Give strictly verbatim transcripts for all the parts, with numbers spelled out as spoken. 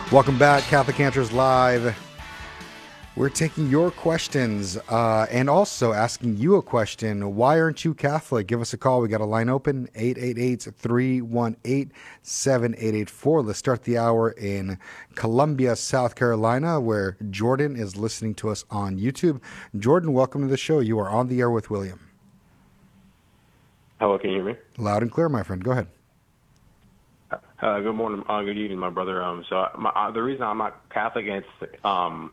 Welcome back, Catholic Answers Live. We're taking your questions uh, and also asking you a question. Why aren't you Catholic? Give us a call. We got a line open, eight eight eight, three one eight, seven eight eight four. Let's start the hour in Columbia, South Carolina, where Jordan is listening to us on YouTube. Jordan, welcome to the show. You are on the air with William. Hello, can you hear me? Loud and clear, my friend. Go ahead. Uh, good morning, uh, good evening, my brother. Um, so my, uh, the reason I'm not Catholic is um,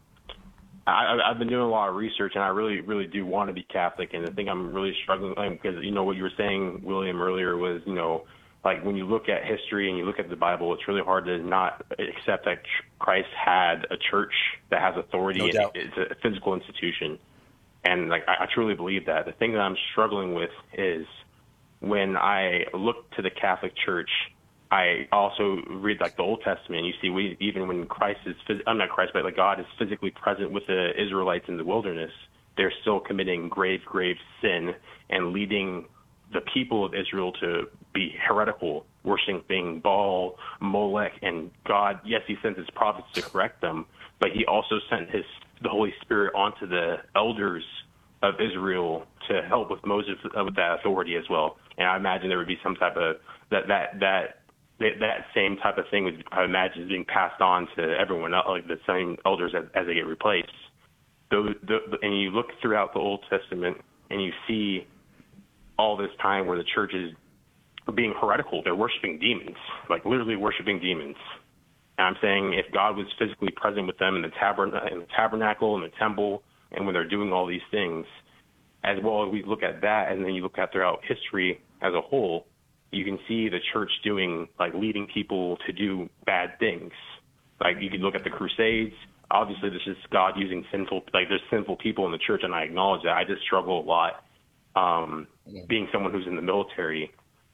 I, I've been doing a lot of research, and I really, really do want to be Catholic. And I think I'm really struggling because, you know, what you were saying, William, earlier was, you know, like when you look at history and you look at the Bible, it's really hard to not accept that Christ had a church that has authority. No doubt. It's a physical institution. And, like, I, I truly believe that. The thing that I'm struggling with is when I look to the Catholic Church, I also read like the Old Testament. You see, we, even when Christ is, I'm not Christ, but like God is physically present with the Israelites in the wilderness, they're still committing grave, grave sin and leading the people of Israel to be heretical, worshiping Baal, Molech, and God. Yes, he sent his prophets to correct them, but he also sent his the Holy Spirit onto the elders of Israel to help with Moses with that authority as well. And I imagine there would be some type of that that that. that same type of thing would, I imagine, is being passed on to everyone else, like the same elders as, as they get replaced. The, the, and you look throughout the Old Testament and you see all this time where the church is being heretical. They're worshiping demons, like literally worshiping demons. And I'm saying if God was physically present with them in the, tabern- in the tabernacle, in the temple, and when they're doing all these things, as well as we look at that, and then you look at throughout history as a whole, you can see the church doing, like, leading people to do bad things. Like, you can look at the Crusades. Obviously, there's just God using sinful, like, there's sinful people in the church, and I acknowledge that. I just struggle a lot um, being someone who's in the military.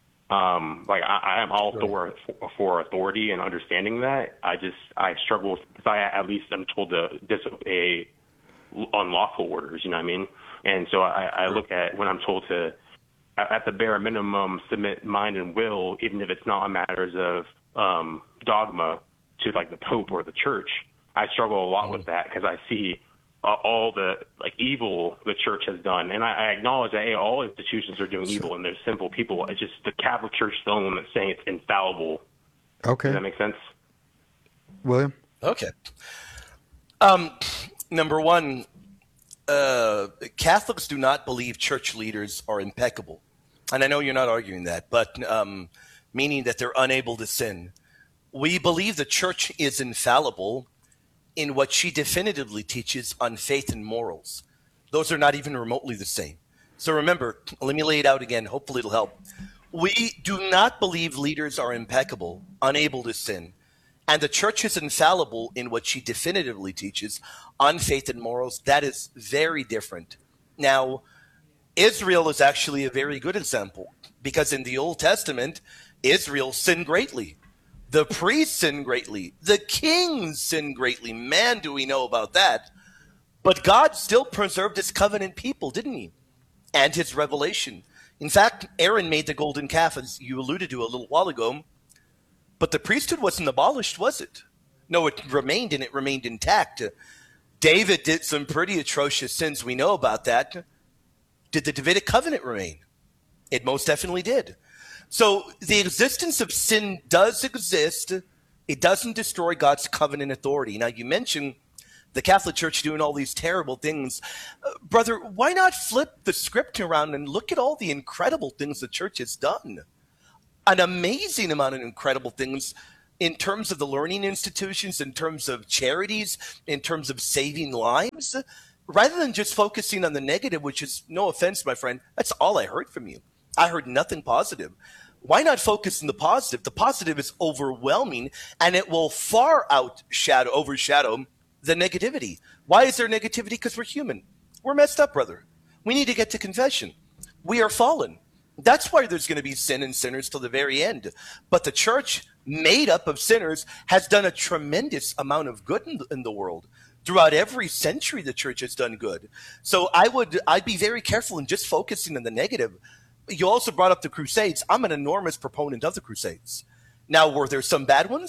Um, like, I, I am all for, for authority and understanding that. I just, I struggle because I at least am told to disobey unlawful orders, you know what I mean? And so I, I look at when I'm told to, at the bare minimum, submit mind and will, even if it's not matters of um, dogma, to like the Pope or the church. I struggle a lot mm-hmm. with that because I see uh, all the like evil the church has done, and I, I acknowledge that hey, all institutions are doing sure. evil and there's sinful people. It's just the Catholic Church is the only one that's saying it's infallible. Okay, does that make sense, William? Okay. Um, number one, uh, Catholics do not believe church leaders are impeccable. And I know you're not arguing that, but um, meaning that they're unable to sin. We believe the church is infallible in what she definitively teaches on faith and morals. Those are not even remotely the same. So remember, let me lay it out again. Hopefully it'll help. We do not believe leaders are impeccable, unable to sin. And the church is infallible in what she definitively teaches on faith and morals. That is very different. Now, Israel is actually a very good example because in the Old Testament, Israel sinned greatly. The priests sinned greatly. The kings sinned greatly. Man, do we know about that. But God still preserved his covenant people, didn't he? And his revelation. In fact, Aaron made the golden calf, as you alluded to a little while ago. But the priesthood wasn't abolished, was it? No, it remained, and it remained intact. David did some pretty atrocious sins. We know about that. Did the Davidic covenant remain? It most definitely did. So the existence of sin does exist. It doesn't destroy God's covenant authority. Now, you mentioned the Catholic Church doing all these terrible things. Uh, brother, why not flip the script around and look at all the incredible things the church has done? An amazing amount of incredible things in terms of the learning institutions, in terms of charities, in terms of saving lives. Rather than just focusing on the negative, which is, no offense, my friend, that's all I heard from you. I heard nothing positive. Why not focus on the positive? The positive is overwhelming, and it will far outshadow, overshadow the negativity. Why is there negativity? Because we're human. We're messed up, brother. We need to get to confession. We are fallen. That's why there's going to be sin and sinners till the very end. But the church, made up of sinners, has done a tremendous amount of good in the, in the world. Throughout every century, the church has done good. So I would, I'd be very careful in just focusing on the negative. You also brought up the Crusades. I'm an enormous proponent of the Crusades. Now, were there some bad ones?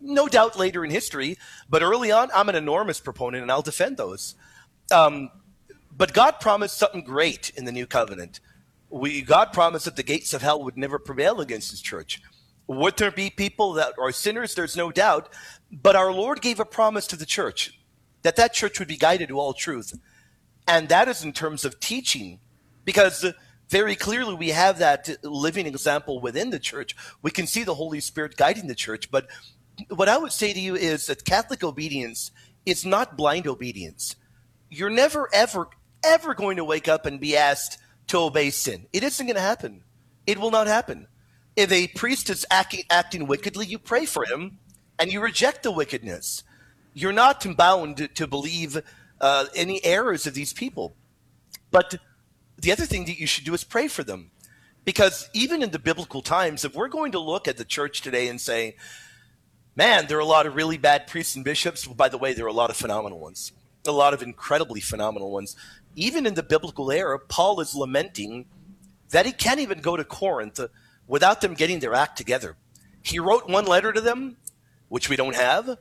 No doubt later in history, but early on, I'm an enormous proponent, and I'll defend those. Um, but God promised something great in the new covenant. We God promised that the gates of hell would never prevail against his church. Would there be people that are sinners? There's no doubt. But our Lord gave a promise to the church that that church would be guided to all truth. And that is in terms of teaching, because very clearly we have that living example within the church. We can see the Holy Spirit guiding the church. But what I would say to you is that Catholic obedience is not blind obedience. You're never, ever, ever going to wake up and be asked to obey sin. It isn't going to happen. It will not happen. If a priest is acting, acting wickedly, you pray for him and you reject the wickedness. You're not bound to believe uh, any errors of these people. But the other thing that you should do is pray for them. Because even in the biblical times, if we're going to look at the church today and say, man, there are a lot of really bad priests and bishops. Well, by the way, there are a lot of phenomenal ones, a lot of incredibly phenomenal ones. Even in the biblical era, Paul is lamenting that he can't even go to Corinth without them getting their act together. He wrote one letter to them, which we don't have,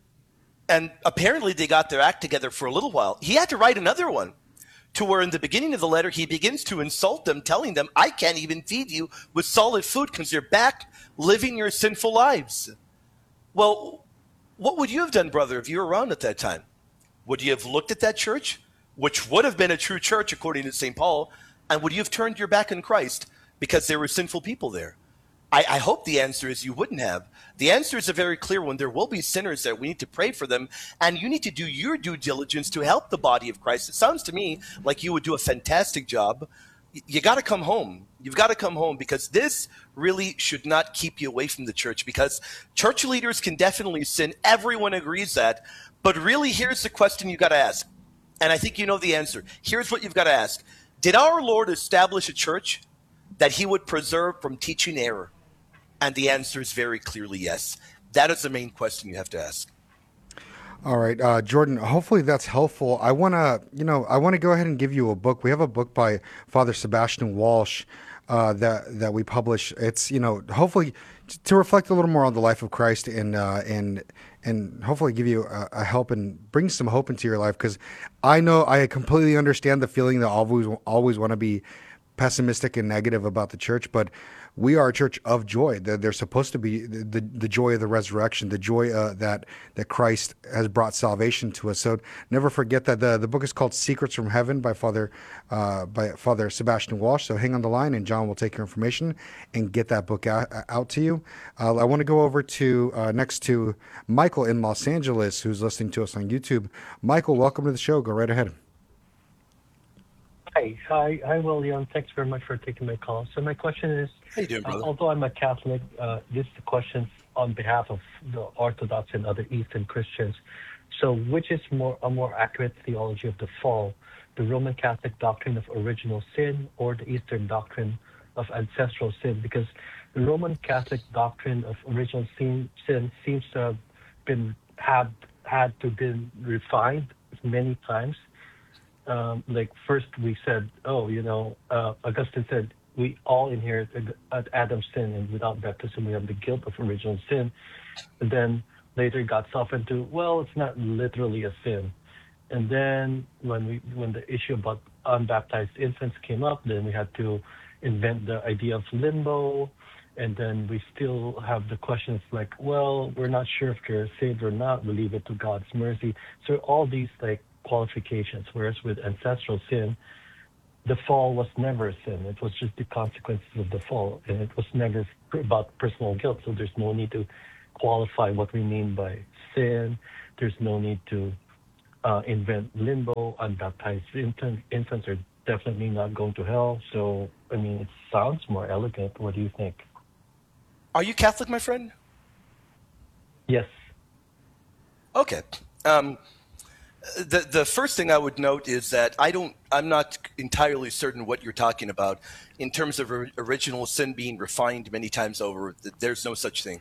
and apparently they got their act together for a little while. He had to write another one to where in the beginning of the letter, he begins to insult them, telling them, I can't even feed you with solid food because you're back living your sinful lives. Well, what would you have done, brother, if you were around at that time? Would you have looked at that church, which would have been a true church according to Saint Paul, and would you have turned your back on Christ because there were sinful people there? I, I hope the answer is you wouldn't have. The answer is a very clear one. There will be sinners there. We need to pray for them, and you need to do your due diligence to help the body of Christ. It sounds to me like you would do a fantastic job. You got to come home. You've got to come home, because this really should not keep you away from the church, because church leaders can definitely sin. Everyone agrees that. But really, here's the question you got to ask. And I think you know the answer. Here's what you've got to ask. Did our Lord establish a church that he would preserve from teaching error? And the answer is very clearly yes. That is the main question you have to ask. All right, uh, Jordan, hopefully that's helpful. I want to, you know, I want to go ahead and give you a book. We have a book by Father Sebastian Walsh uh, that that we publish. It's, you know, hopefully to reflect a little more on the life of Christ and uh, and and hopefully give you a, a help and bring some hope into your life. Because I know I completely understand the feeling that always always want to be pessimistic and negative about the church, but we are a church of joy. They're, they're supposed to be the, the, the joy of the resurrection, the joy uh, that that Christ has brought salvation to us. So never forget that. The, the book is called Secrets from Heaven by Father uh, by Father Sebastian Walsh. So hang on the line, and John will take your information and get that book out, out to you. Uh, I want to go over to uh, next to Michael in Los Angeles, who's listening to us on YouTube. Michael, welcome to the show. Go right ahead. Hi, hi, hi, William. Thanks very much for taking my call. So my question is, How you doing, brother? uh, although I'm a Catholic, uh, this is the question on behalf of the Orthodox and other Eastern Christians. So which is more a more accurate theology of the fall, the Roman Catholic doctrine of original sin or the Eastern doctrine of ancestral sin? Because the Roman Catholic doctrine of original sin, sin seems to have been had had to been refined many times. Um, like first we said, oh, you know, uh, Augustine said we all inherit Adam's sin, and without baptism we have the guilt of original sin. And then later it got softened to, well, it's not literally a sin. And then when we when the issue about unbaptized infants came up, then we had to invent the idea of limbo. And then we still have the questions like, well, we're not sure if they're saved or not. We leave it to God's mercy. So all these like qualifications, whereas with ancestral sin, the fall was never a sin. It was just the consequences of the fall, and it was never about personal guilt. So there's no need to qualify what we mean by sin. There's no need to uh, invent limbo. Unbaptized infant, infants are definitely not going to hell. So, I mean, it sounds more elegant. What do you think? Are you Catholic, my friend? Yes. Okay. Um, The the first thing I would note is that I don't I'm not entirely certain what you're talking about in terms of original sin being refined many times over. There's no such thing.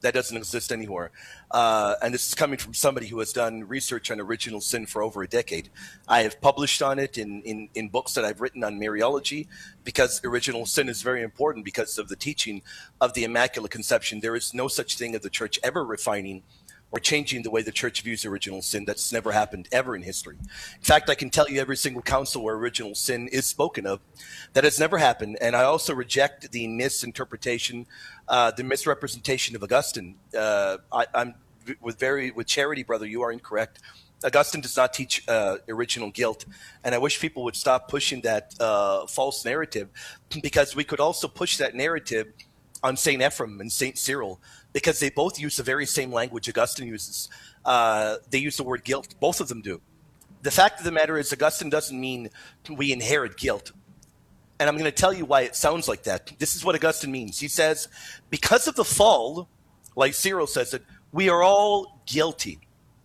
That doesn't exist anywhere. Uh, and this is coming from somebody who has done research on original sin for over a decade. I have published on it in, in, in books that I've written on Mariology, because original sin is very important because of the teaching of the Immaculate Conception. There is no such thing as the church ever refining or changing the way the church views original sin. That's never happened ever in history. In fact, I can tell you every single council where original sin is spoken of, that has never happened. And I also reject the misinterpretation, uh, the misrepresentation of Augustine. Uh, I, I'm with very with charity, brother. You are incorrect. Augustine does not teach uh, original guilt, and I wish people would stop pushing that uh, false narrative, because we could also push that narrative on Saint Ephrem and Saint Cyril, because they both use the very same language Augustine uses. Uh, they use the word guilt. Both of them do. The fact of the matter is, Augustine doesn't mean we inherit guilt. And I'm going to tell you why it sounds like that. This is what Augustine means. He says, because of the fall, like Cyril says it, we are all guilty.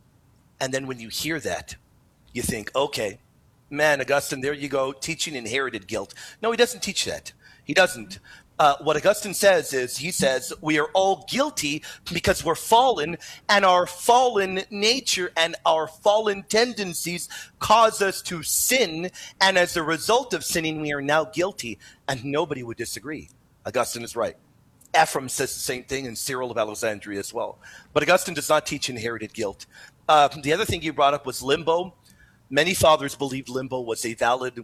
And then when you hear that, you think, okay, man, Augustine, there you go, teaching inherited guilt. No, he doesn't teach that. He doesn't. Uh, what Augustine says is, he says, we are all guilty because we're fallen, and our fallen nature and our fallen tendencies cause us to sin, and as a result of sinning, we are now guilty, and nobody would disagree. Augustine is right. Ephrem says the same thing, and Cyril of Alexandria as well. But Augustine does not teach inherited guilt. Uh, the other thing you brought up was limbo. Many fathers believed limbo was a valid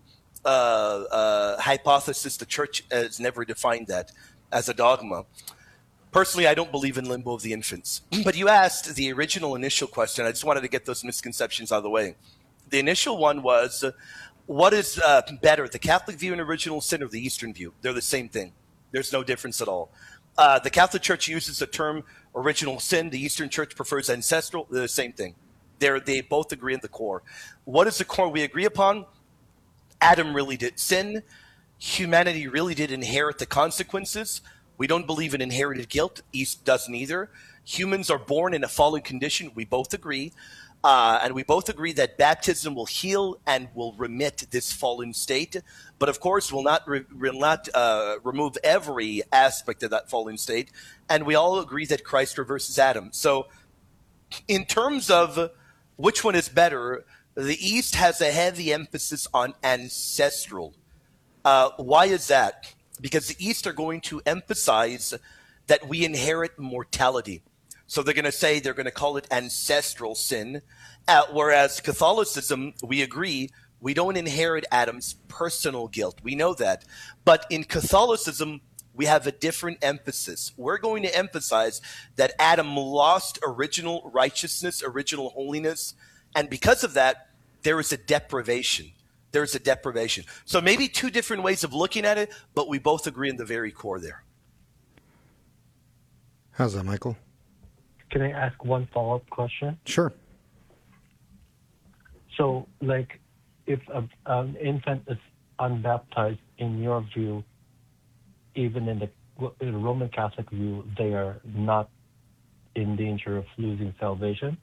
Uh, uh, hypothesis. The church has never defined that as a dogma. Personally, I don't believe in limbo of the infants. But you asked the original initial question. I just wanted to get those misconceptions out of the way. The initial one was, uh, what is uh, better, the Catholic view in original sin or the Eastern view? They're the same thing. There's no difference at all. Uh, the Catholic Church uses the term original sin. The Eastern Church prefers ancestral. They're the same thing. They're, they both agree in the core. What is the core we agree upon? Adam really did sin. Humanity really did inherit the consequences. We don't believe in inherited guilt. East doesn't either. Humans are born in a fallen condition. We both agree. Uh, and we both agree that baptism will heal and will remit this fallen state. But of course, will not, re- will not uh, remove every aspect of that fallen state. And we all agree that Christ reverses Adam. So in terms of which one is better, the East has a heavy emphasis on ancestral. Uh, why is that? Because the East are going to emphasize that we inherit mortality. So they're going to say, they're going to call it ancestral sin. Uh, whereas Catholicism, we agree, we don't inherit Adam's personal guilt. We know that. But in Catholicism, we have a different emphasis. We're going to emphasize that Adam lost original righteousness, original holiness, and because of that, there is a deprivation. There is a deprivation. So maybe two different ways of looking at it, but we both agree in the very core there. How's that, Michael? Can I ask one follow-up question? Sure. So, like, if a, an infant is unbaptized, in your view, even in the, in the Roman Catholic view, they are not in danger of losing salvation?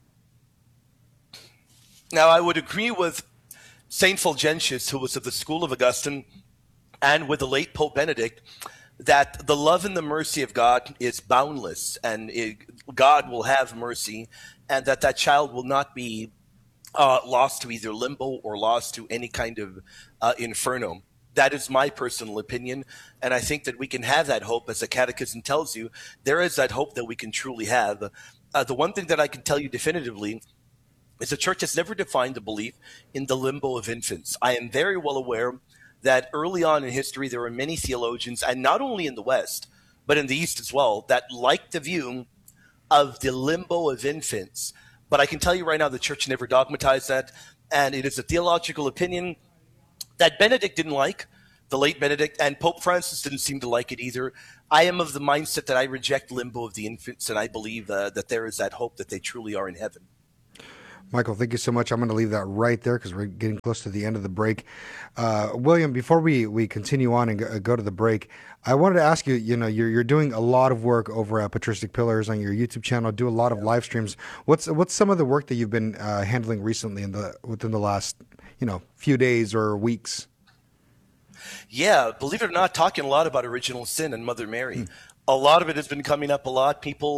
Now, I would agree with Saint Fulgentius, who was of the school of Augustine, and with the late Pope Benedict, that the love and the mercy of God is boundless, and it, God will have mercy, and that that child will not be uh, lost to either limbo or lost to any kind of uh, inferno. That is my personal opinion, and I think that we can have that hope, as the Catechism tells you. There is that hope that we can truly have. Uh, the one thing that I can tell you definitively is the church has never defined the belief in the limbo of infants. I am very well aware that early on in history, there were many theologians, and not only in the West, but in the East as well, that liked the view of the limbo of infants. But I can tell you right now, the church never dogmatized that, and it is a theological opinion that Benedict didn't like, the late Benedict, and Pope Francis didn't seem to like it either. I am of the mindset that I reject limbo of the infants, and I believe uh, that there is that hope that they truly are in heaven. Michael, thank you so much. I'm going to leave that right there because we're getting close to the end of the break. Uh, William, before we, we continue on and go, go to the break, I wanted to ask you, you know, you're, you're doing a lot of work over at Patristic Pillars on your YouTube channel, do a lot of live streams. What's what's some of the work that you've been uh, handling recently in the within the last, you know, few days or weeks? Yeah, believe it or not, talking a lot about original sin and Mother Mary. Hmm. A lot of it has been coming up a lot. People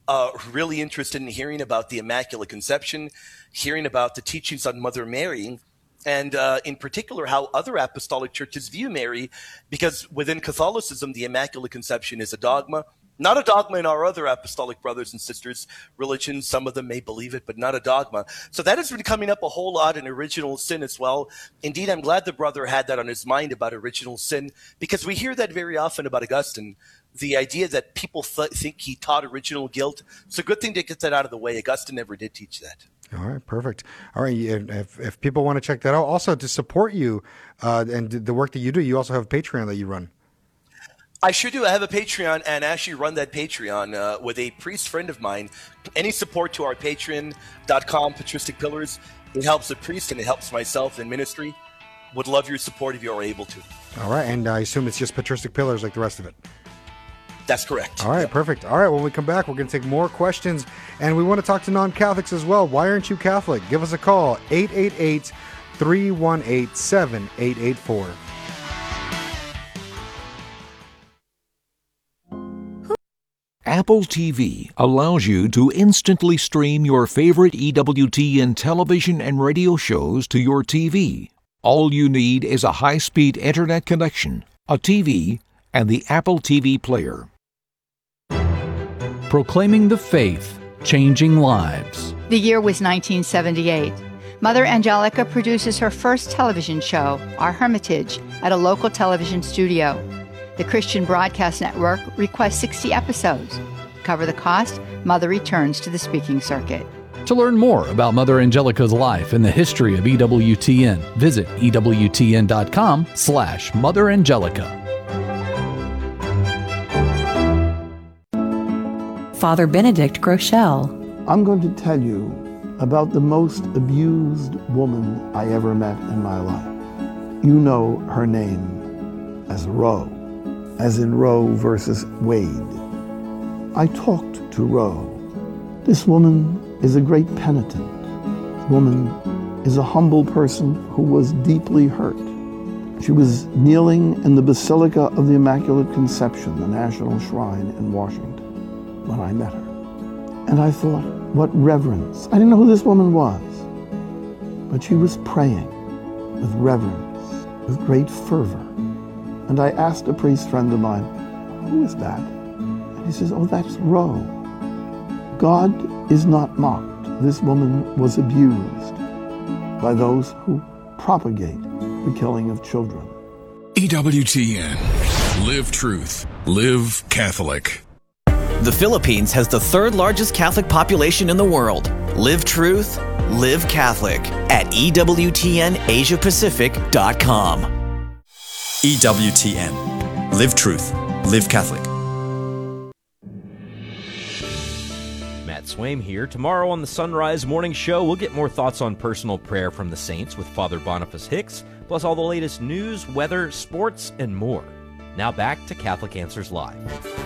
uh, really interested in hearing about the Immaculate Conception, hearing about the teachings on Mother Mary, and uh, in particular how other apostolic churches view Mary, because within Catholicism, the Immaculate Conception is a dogma. Not a dogma in our other apostolic brothers and sisters' religions. Some of them may believe it, but not a dogma. So that has been coming up a whole lot in original sin as well. Indeed, I'm glad the brother had that on his mind about original sin, because we hear that very often about Augustine, the idea that people th- think he taught original guilt. It's a good thing to get that out of the way. Augustine never did teach that. All right, perfect. All right, if, if people want to check that out, also to support you uh, and the work that you do, you also have a Patreon that you run. I sure do. I have a Patreon and actually run that Patreon uh, with a priest friend of mine. Any support to our patreon dot com, Patristic Pillars, it helps the priest and it helps myself in ministry. Would love your support if you are able to. All right, and I assume it's just Patristic Pillars like the rest of it. That's correct. All right, yep. Perfect. All right, when we come back, we're going to take more questions, and we want to talk to non-Catholics as well. Why aren't you Catholic? Give us a call, eight eight eight, three one eight, seven eight eight four. Apple T V allows you to instantly stream your favorite E W T N television and radio shows to your T V. All you need is a high-speed internet connection, a T V, and the Apple T V player. Proclaiming the faith, changing lives. The year was nineteen seventy-eight. Mother Angelica produces her first television show, Our Hermitage, at a local television studio. The Christian Broadcast Network requests sixty episodes. To cover the cost, Mother returns to the speaking circuit. To learn more about Mother Angelica's life and the history of E W T N, visit E W T N dot com slash Mother Angelica. Father Benedict Groeschel. I'm going to tell you about the most abused woman I ever met in my life. You know her name as Roe, as in Roe versus Wade. I talked to Roe. This woman is a great penitent. This woman is a humble person who was deeply hurt. She was kneeling in the Basilica of the Immaculate Conception, the National Shrine in Washington, when I met her. And I thought, what reverence. I didn't know who this woman was, but she was praying with reverence, with great fervor. And I asked a priest friend of mine, who is that? And he says, oh, that's Roe. God is not mocked. This woman was abused by those who propagate the killing of children. E W T N. Live truth. Live Catholic. The Philippines has the third largest Catholic population in the world. Live truth. Live Catholic at E W T N Asia Pacific dot com. E W T N. Live truth. Live Catholic. Matt Swaim here. Tomorrow on the Sunrise Morning Show, we'll get more thoughts on personal prayer from the saints with Father Boniface Hicks, plus all the latest news, weather, sports, and more. Now back to Catholic Answers Live.